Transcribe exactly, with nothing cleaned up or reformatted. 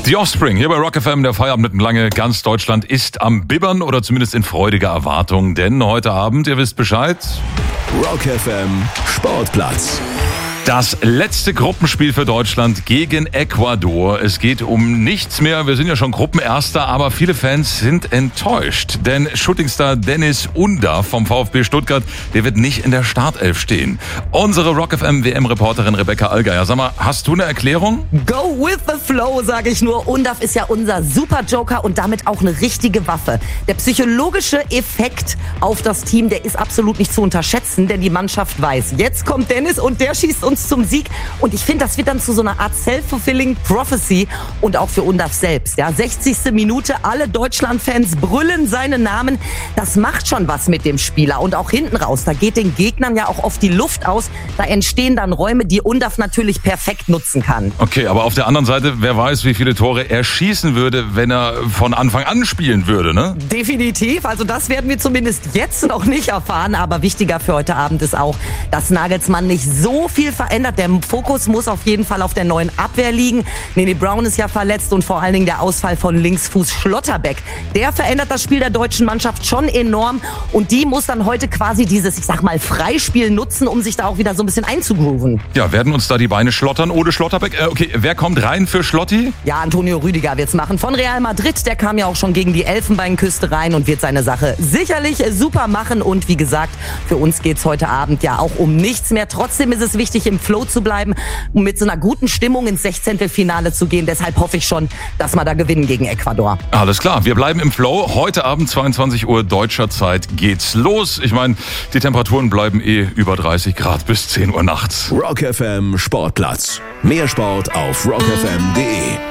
Die Offspring, hier bei Rock F M, der Feierabend mit Lange. Ganz Deutschland ist am Bibbern oder zumindest in freudiger Erwartung. Denn heute Abend, ihr wisst Bescheid, Rock F M Sportplatz. Das letzte Gruppenspiel für Deutschland gegen Ecuador. Es geht um nichts mehr. Wir sind ja schon Gruppenerster, aber viele Fans sind enttäuscht. Denn Shootingstar Deniz Undav vom VfB Stuttgart, der wird nicht in der Startelf stehen. Unsere Rock F M W M-Reporterin Rebecca Allgeier. Sag mal, hast du eine Erklärung? Go with the flow, sage ich nur. Undav ist ja unser Super-Joker und damit auch eine richtige Waffe. Der psychologische Effekt auf das Team, der ist absolut nicht zu unterschätzen, denn die Mannschaft weiß, jetzt kommt Deniz und der schießt uns zum Sieg. Und ich finde, das wird dann zu so einer Art self-fulfilling prophecy und auch für Undav selbst. Ja, sechzigste Minute, alle Deutschland-Fans brüllen seinen Namen. Das macht schon was mit dem Spieler. Und auch hinten raus, da geht den Gegnern ja auch oft die Luft aus. Da entstehen dann Räume, die Undav natürlich perfekt nutzen kann. Okay, aber auf der anderen Seite, wer weiß, wie viele Tore er schießen würde, wenn er von Anfang an spielen würde, ne? Definitiv. Also das werden wir zumindest jetzt noch nicht erfahren. Aber wichtiger für heute Abend ist auch, dass Nagelsmann nicht so viel verändert. Der Fokus muss auf jeden Fall auf der neuen Abwehr liegen. Nene Brown ist ja verletzt und vor allen Dingen der Ausfall von Linksfuß Schlotterbeck. Der verändert das Spiel der deutschen Mannschaft schon enorm und die muss dann heute quasi dieses, ich sag mal, Freispiel nutzen, um sich da auch wieder so ein bisschen einzugrooven. Ja, werden uns da die Beine schlottern ohne Schlotterbeck? Äh, okay, wer kommt rein für Schlotti? Ja, Antonio Rüdiger wird's machen. Von Real Madrid, der kam ja auch schon gegen die Elfenbeinküste rein und wird seine Sache sicherlich super machen. Und wie gesagt, für uns geht's heute Abend ja auch um nichts mehr. Trotzdem ist es wichtig, im Flow zu bleiben, um mit so einer guten Stimmung ins Sechzehntelfinale zu gehen. Deshalb hoffe ich schon, dass wir da gewinnen gegen Ecuador. Alles klar, wir bleiben im Flow. Heute Abend zweiundzwanzig Uhr deutscher Zeit geht's los. Ich meine, die Temperaturen bleiben eh über dreißig Grad bis zehn Uhr nachts. Rock F M Sportplatz. Mehr Sport auf rock f m punkt d e.